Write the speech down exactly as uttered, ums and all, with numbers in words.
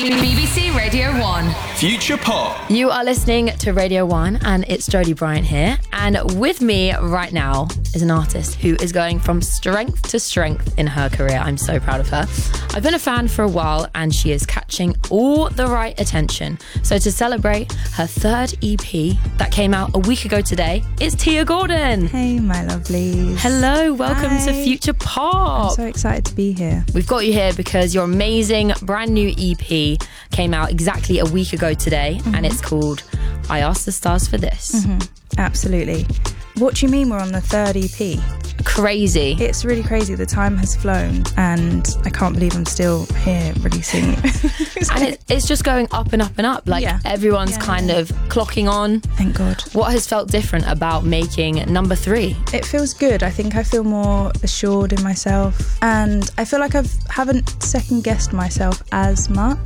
B B C Radio one. Future Pop. You are listening to Radio one and it's Jodie Bryant here. And with me right now is an artist who is going from strength to strength in her career. I'm so proud of her. I've been a fan for a while and she is catching all the right attention. So to celebrate her third E P that came out a week ago today, it's Tia Gordon. Hey, my lovelies. Hello, welcome Hi. to Future Pop. I'm so excited to be here. We've got you here because your amazing brand new E P came out exactly a week ago today, mm-hmm. and it's called I Asked the Stars for This. Mm-hmm. Absolutely. What do you mean we're on the third E P? Crazy. It's really crazy. The time has flown and I can't believe I'm still here releasing. And it, it's just going up and up and up. Like yeah. everyone's yeah, kind yeah. of clocking on. Thank God. What has felt different about making number three? It feels good. I think I feel more assured in myself and I feel like I haven't second guessed myself as much.